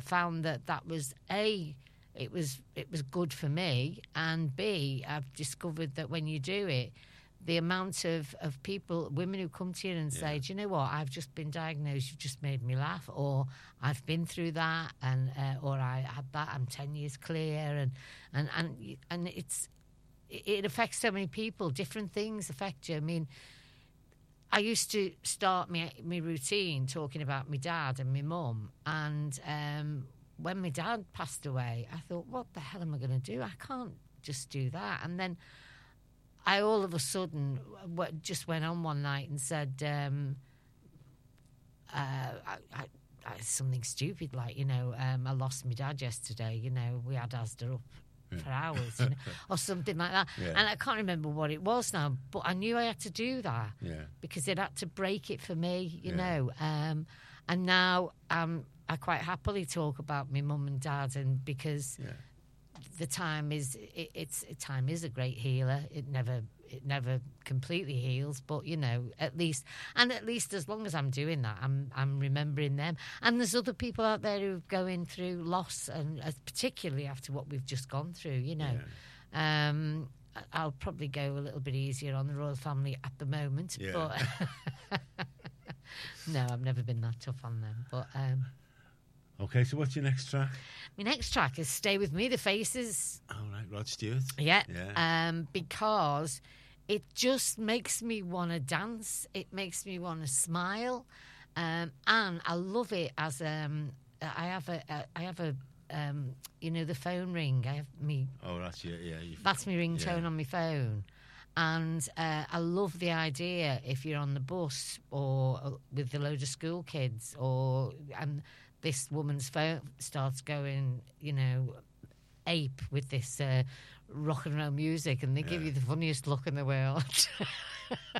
found that was it was good for me, and B, I've discovered that when you do it, the amount of people, women who come to you and say, do you know what, I've just been diagnosed, you've just made me laugh, or I've been through that, and or I had that, I'm 10 years clear, and it affects so many people. Different things affect you. I mean, I used to start my routine talking about my dad and my mum, and when my dad passed away, I thought, what the hell am I going to do? I can't just do that. And then I all of a sudden just went on one night and said something stupid like, I lost my dad yesterday. We had Asda up for hours, or something like that. Yeah. And I can't remember what it was now, but I knew I had to do that because it had to break it for me, you know. And now I quite happily talk about my mum and dad, and because the time is time is a great healer. It never completely heals, but at least as long as I'm doing that, I'm remembering them. And there's other people out there who are going through loss, and particularly after what we've just gone through. I'll probably go a little bit easier on the royal family at the moment, but no, I've never been that tough on them. But okay, so what's your next track? my next track is "Stay With Me," The Faces. All right, Rod Stewart. Yeah. Because it just makes me want to dance. It makes me want to smile, and I love it as I have a the phone ring. I have me. Oh, that's That's my ringtone on my phone, and I love the idea if you're on the bus or with a load of school kids, and this woman's phone starts going, ape with this rock and roll music, and they give you the funniest look in the world.